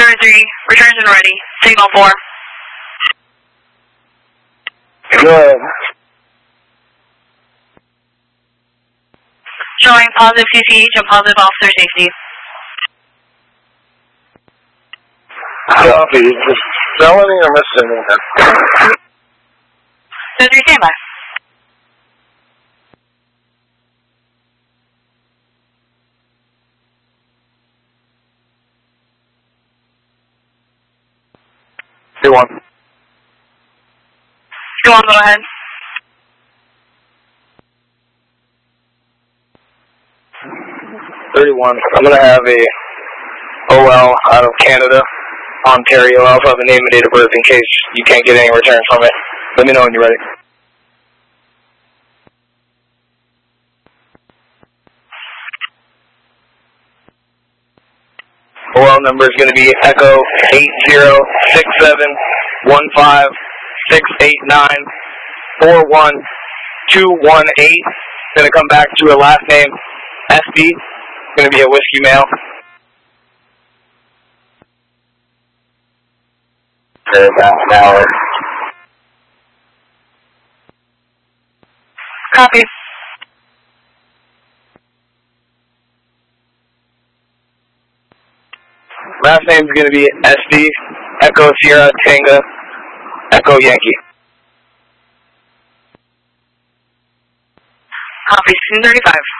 Observer 3, returns and ready. Signal 4. Good. Showing positive CCH and positive officer safety. Copy. Just felony or misdemeanor? 3 standby. Two one. 2-1, go ahead. I'm going to have a OL out of Canada, Ontario. I also have a name and date of birth in case you can't get any return from it. Let me know when you're ready. OL number is going to be Echo 80671568941218. Going to come back to her last name, SB. Going to be a whiskey male. About an hour. Copy. Last name is going to be SD, Echo Sierra Tango, Echo Yankee. Copy, 35.